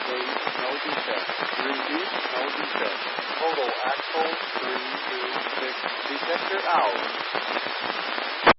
Gauge, no defect. Reduce, no defect. Total axle 326. Detector out.